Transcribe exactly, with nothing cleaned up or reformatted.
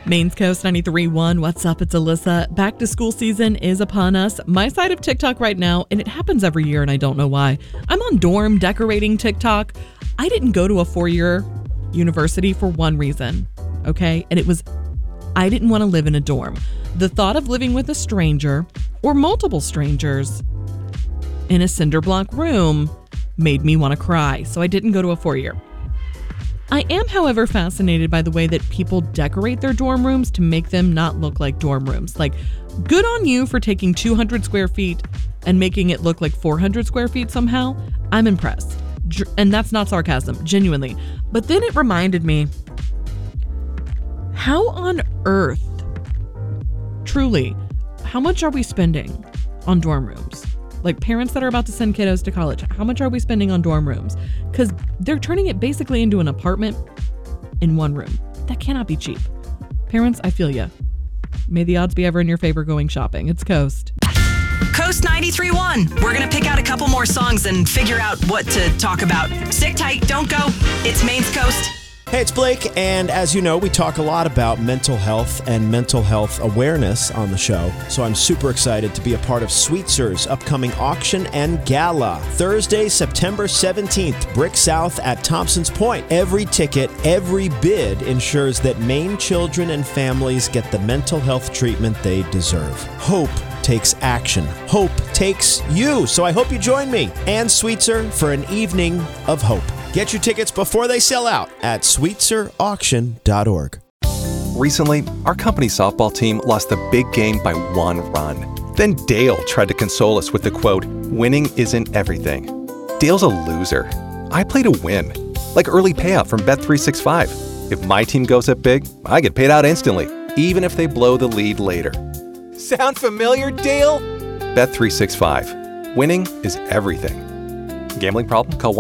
Maine's Coast ninety-three point one. What's up? It's Alyssa. Back to school season is upon us. My side of TikTok right now, and it happens every year and I don't know why. I'm on dorm decorating TikTok. I didn't go to a four-year university for one reason, okay? And it was I didn't want to live in a dorm. The thought of living with a stranger or multiple strangers in a cinder block room made me want to cry. So I didn't go to a four-year. I am, however, fascinated by the way that people decorate their dorm rooms to make them not look like dorm rooms. Like, good on you for taking two hundred square feet and making it look like four hundred square feet somehow. I'm impressed. And that's not sarcasm, genuinely. But then it reminded me, how on earth, truly, how much are we spending on dorm rooms? Like parents that are about to send kiddos to college, how much are we spending on dorm rooms? Because they're turning it basically into an apartment in one room. That cannot be cheap. Parents, I feel ya. May the odds be ever in your favor going shopping. It's Coast. Coast ninety-three point one. We're going to pick out a couple more songs and figure out what to talk about. Stick tight, don't go. It's Maine's Coast. Hey, it's Blake, and as you know, we talk a lot about mental health and mental health awareness on the show, so I'm super excited to be a part of Sweetzer's upcoming auction and gala. Thursday, September seventeenth, Brick South at Thompson's Point. Every ticket, every bid ensures that Maine children and families get the mental health treatment they deserve. Hope takes action. Hope takes you, so I hope you join me and Sweetzer for an evening of hope. Get your tickets before they sell out at sweetser auction dot org. Recently, our company softball team lost the big game by one run. Then Dale tried to console us with the quote, "Winning isn't everything." Dale's a loser. I play to win, like early payout from Bet three sixty-five. If my team goes up big, I get paid out instantly, even if they blow the lead later. Sound familiar, Dale? Bet three sixty-five. Winning is everything. Gambling problem? Call one